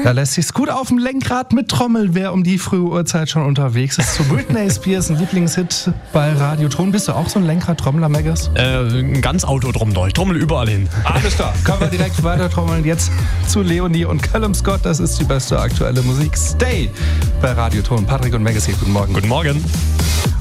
Da lässt sich's gut auf dem Lenkrad mit Trommel, wer um die frühe Uhrzeit schon unterwegs ist. Zu Britney Spears, ein Lieblingshit bei Radioton. Bist du auch so ein Lenkrad-Trommler, Megas? Ganz Auto drum durch. Trommel überall hin. Alles klar. Können wir direkt weiter trommeln. Jetzt zu Leonie und Callum Scott. Das ist die beste aktuelle Musik. Stay bei Radioton. Patrick und Megas hier. Guten Morgen. Guten Morgen.